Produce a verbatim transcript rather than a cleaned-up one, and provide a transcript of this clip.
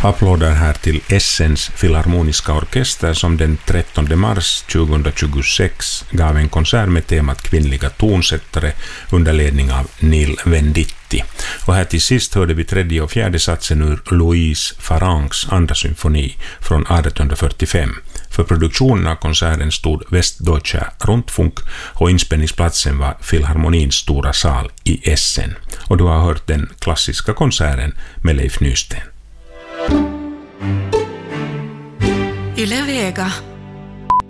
Applåder här till Essens Filharmoniska orkester som den trettonde mars tjugohundratjugosex gav en konsert med temat kvinnliga tonsättare under ledning av Neil Venditti. Och här till sist hörde vi tredje och fjärde satsen ur Louise Farangs andra symfoni från arton fyrtiofem. För produktionen av konserten stod Westdeutscher Rundfunk och inspelningsplatsen var Filharmonins stora sal i Essen. Och du har hört den klassiska konserten med Leif Nysten. Yle Vega.